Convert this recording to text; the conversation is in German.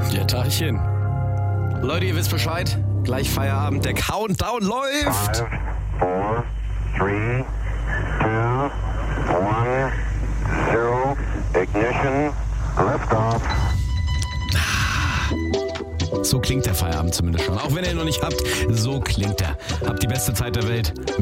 Ja, Tagchen. Leute, ihr wisst Bescheid. Gleich Feierabend. Der Countdown läuft. 5, 4, 3, 2, 1, 0. Ignition. Liftoff. So klingt der Feierabend zumindest schon. Auch wenn ihr ihn noch nicht habt, so klingt er. Habt die beste Zeit der Welt.